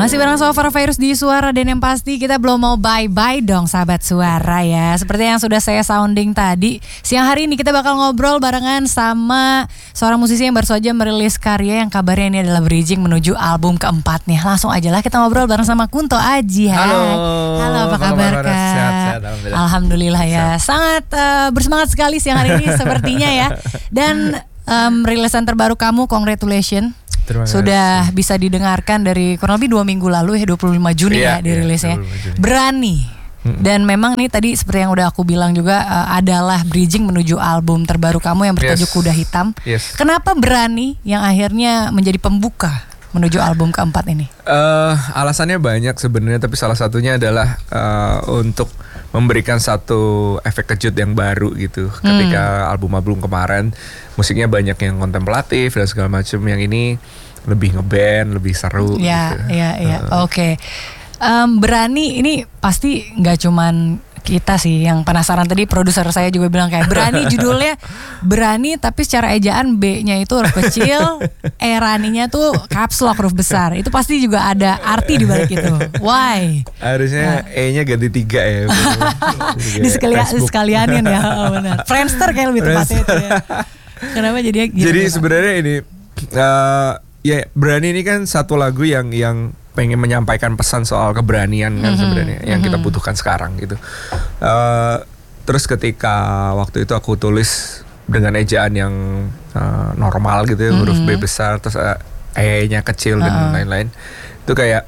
Masih bareng Sofar Virus di Suara, dan yang pasti kita belum mau bye-bye dong sahabat Suara ya. Seperti yang sudah saya sounding tadi, siang hari ini kita bakal ngobrol barengan sama seorang musisi yang baru saja merilis karya yang kabarnya ini adalah bridging menuju album keempatnya. Langsung aja lah kita ngobrol bareng sama Kunto Aji. Halo. Halo, apa kabar Kak? Sehat, alhamdulillah ya. Sangat bersemangat sekali siang hari ini sepertinya ya. Dan rilisan terbaru kamu, congratulations. Sudah bisa didengarkan dari kurang lebih 2 minggu lalu ya, 25 Juni ya dirilisnya. Berani. Dan memang nih tadi seperti yang udah aku bilang juga adalah bridging menuju album terbaru kamu yang bertajuk Kuda Hitam. Kenapa Berani yang akhirnya menjadi pembuka menuju album keempat ini? Alasannya banyak sebenarnya, tapi salah satunya adalah untuk memberikan satu efek kejut yang baru gitu. Ketika album-album kemarin musiknya banyak yang kontemplatif dan segala macam, yang ini lebih ngeband, lebih seru. Ya, gitu. Oke. Berani ini pasti nggak cuman kita sih yang penasaran. Tadi produser saya juga bilang kayak Berani judulnya Berani, tapi secara ejaan B-nya itu huruf kecil, Raninya tuh caps lock huruf besar. Itu pasti juga ada arti di balik itu. Why? Harusnya E-nya ganti 3 ya. Sekalianin ya. Oh, benar. Friendster kayak lebih tepatnya itu ya. Kenapa jadi sebenarnya ini ya Berani ini kan satu lagu yang pengen menyampaikan pesan soal keberanian kan sebenarnya yang kita butuhkan sekarang gitu. Terus ketika waktu itu aku tulis dengan ejaan yang normal gitu ya, huruf B besar, terus E-nya kecil dan lain-lain, itu kayak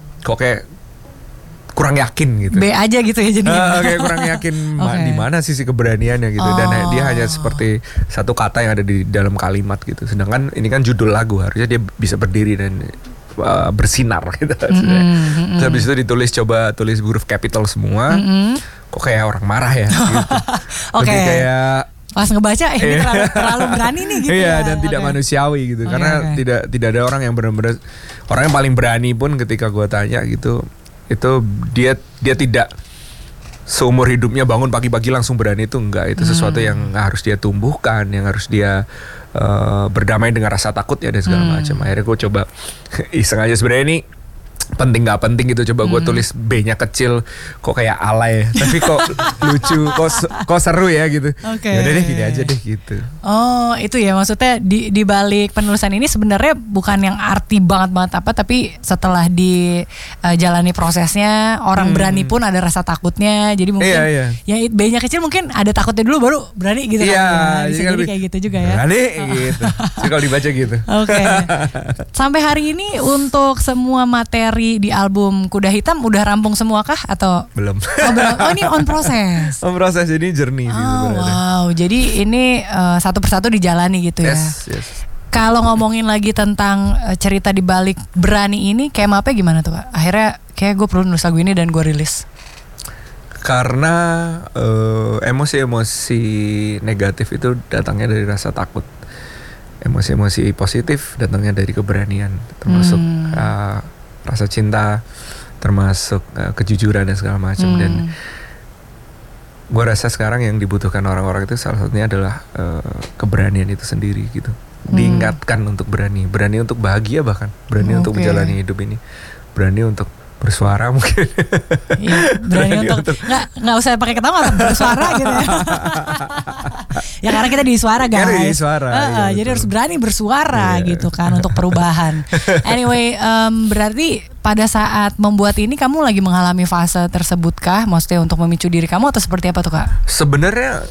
kurang yakin gitu. B aja gitu ya jadinya. Kayak kurang yakin di mana sisi keberaniannya gitu. Dan dia hanya seperti satu kata yang ada di dalam kalimat gitu. Sedangkan ini kan judul lagu, harusnya dia bisa berdiri dan bersinar gitu. Terus habis itu coba tulis huruf capital semua. Kok kayak orang marah ya gitu. Lebih kayak pas ngebaca ini terlalu berani nih gitu. Iya, dan tidak manusiawi gitu. Karena tidak ada orang yang benar-benar, orang yang paling berani pun ketika gue tanya gitu, itu dia tidak seumur hidupnya bangun pagi-pagi langsung berani, itu enggak. Itu sesuatu yang harus dia tumbuhkan, yang harus dia berdamai dengan rasa takut ya dan segala macam. Akhirnya gue coba iseng aja, sebenarnya ini penting gak penting gitu, coba gue tulis B-nya kecil, kok kayak alay tapi kok lucu, kok seru ya gitu. Yaudah deh gini aja deh gitu. Oh itu ya, maksudnya di balik penulisan ini sebenarnya bukan yang arti banget apa, tapi setelah dijalani prosesnya, orang berani pun ada rasa takutnya, jadi mungkin ya B-nya kecil mungkin ada takutnya dulu baru berani gitu kan. Bisa jadi kayak gitu juga ya. Berani gitu. Jadi kalau dibaca gitu. Oke. Sampai hari ini untuk semua materi di album Kuda Hitam udah rampung semua kah atau belum? Oh ini on proses. On proses, ini journey sih sebenarnya. Wow, jadi ini satu persatu dijalani gitu ya. Yes. Kalau ngomongin lagi tentang cerita di balik Berani ini, kayak apa gimana tuh Kak? Akhirnya kayak gue perlu nulis lagu ini dan gue rilis. Karena emosi-emosi negatif itu datangnya dari rasa takut. Emosi-emosi positif datangnya dari keberanian, termasuk rasa cinta, termasuk kejujuran dan segala macam. Dan gue rasa sekarang yang dibutuhkan orang-orang itu salah satunya adalah keberanian itu sendiri gitu. Diingatkan untuk berani untuk bahagia, bahkan berani untuk menjalani hidup ini, berani untuk bersuara mungkin. Iya, berani untuk nggak usah pakai ketawa, bersuara gitu ya. Ya karena kita di suara guys. Karena di suara. Jadi harus berani bersuara gitu kan untuk perubahan. Anyway, berarti pada saat membuat ini kamu lagi mengalami fase tersebutkah? Maksudnya untuk memicu diri kamu atau seperti apa tuh Kak? Sebenarnya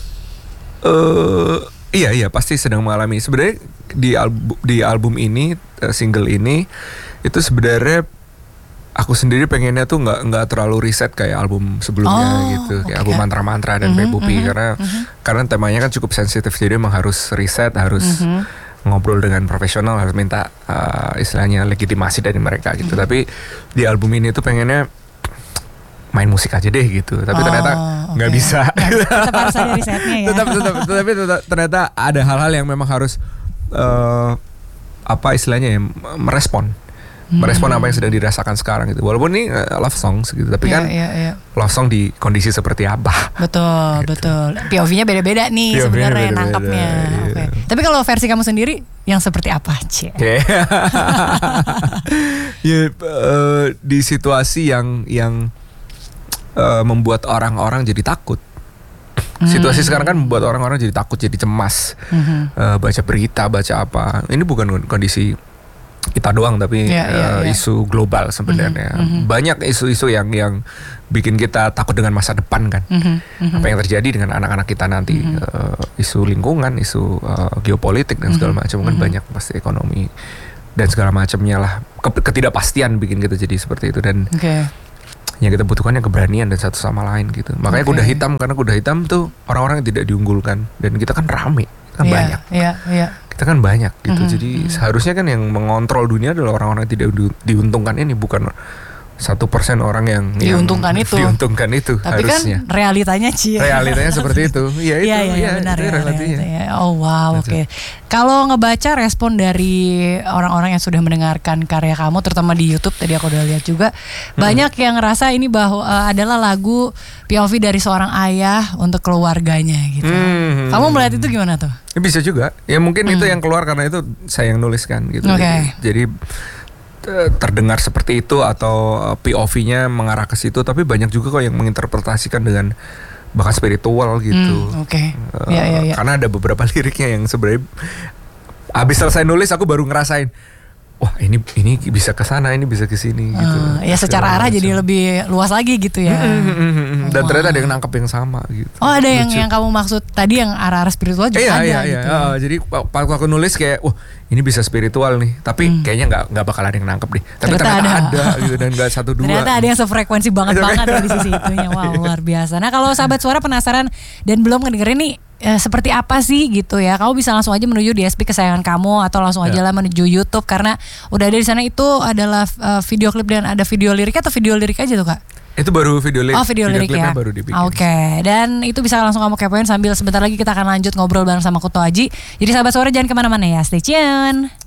iya pasti sedang mengalami. Sebenarnya di album ini, single ini itu sebenarnya aku sendiri pengennya tuh nggak terlalu riset kayak album sebelumnya gitu, kayak album mantra-mantra dan Pepupi, karena temanya kan cukup sensitif, jadi emang harus riset, harus ngobrol dengan profesional, harus minta istilahnya legitimasi dari mereka gitu. Tapi di album ini tuh pengennya main musik aja deh gitu, tapi ternyata nggak bisa. Tetap harus ada risetnya ya. Tapi ternyata ada hal-hal yang memang harus apa istilahnya ya, merespon merespon apa yang sedang dirasakan sekarang gitu. Walaupun ini love songs gitu, tapi kan love song di kondisi seperti apa. Betul, gitu. Betul. POV-nya beda-beda nih sebenarnya nangkapnya. Okay. Tapi kalau versi kamu sendiri yang seperti apa, Cie? Di situasi yang membuat orang-orang jadi takut. Situasi sekarang kan membuat orang-orang jadi takut, jadi cemas. Baca berita, baca apa. Ini bukan kondisi kita doang, tapi isu global sebenarnya. Banyak isu-isu yang bikin kita takut dengan masa depan kan. Apa yang terjadi dengan anak-anak kita nanti. Isu lingkungan, isu geopolitik dan segala macam kan banyak, pasti ekonomi dan segala macamnya lah. Ketidakpastian bikin kita jadi seperti itu, dan yang kita butuhkannya keberanian dan satu sama lain gitu. Makanya kuda hitam, karena kuda hitam tuh orang-orang yang tidak diunggulkan, dan kita kan rame, kan banyak. Kita kan banyak gitu. Jadi seharusnya kan yang mengontrol dunia adalah orang-orang yang tidak diuntungkan ini, bukan 1% orang yang diuntungkan itu. Tapi harusnya. Kan realitanya realitanya seperti itu. Iya benar ya. Oh wow, oke. Kalau ngebaca respon dari orang-orang yang sudah mendengarkan karya kamu, terutama di YouTube tadi aku udah lihat juga, banyak yang ngerasa ini bahwa adalah lagu POV dari seorang ayah untuk keluarganya gitu. Kamu melihat itu gimana tuh? Ya, bisa juga. Ya mungkin itu yang keluar karena itu saya yang nuliskan gitu. Jadi terdengar seperti itu, atau POV-nya mengarah ke situ, tapi banyak juga kok yang menginterpretasikan dengan bahkan spiritual gitu. Karena ada beberapa liriknya yang sebenarnya habis selesai nulis aku baru ngerasain, wah ini bisa ke sana, ini bisa ke sini gitu. Ya secara arah jadi lebih luas lagi gitu ya. Dan ternyata ada yang nangkep yang sama gitu. Oh, ada yang kamu maksud tadi yang arah-arah spiritual juga ada gitu. Jadi waktu aku nulis kayak, wah ini bisa spiritual nih, tapi kayaknya nggak bakal ada yang nangkep deh. Tapi ternyata ada gitu, dan nggak 1-2. Ternyata ada yang sefrekuensi banget di sisi itunya. Wow, luar biasa. Nah, kalau sahabat suara penasaran dan belum ngedengerin nih, seperti apa sih gitu ya, kamu bisa langsung aja menuju DSP kesayangan kamu, atau langsung aja lah menuju YouTube, karena udah ada di sana. Itu adalah video klip dan ada video lirik, atau video lirik aja tuh Kak? Itu baru video lirik. Oh, video lirik ya. Baru dibikin. Oke. Dan itu bisa langsung kamu kepoin sambil sebentar lagi kita akan lanjut ngobrol bareng sama Kunto Aji. Jadi sahabat suara jangan kemana-mana ya, stay tune.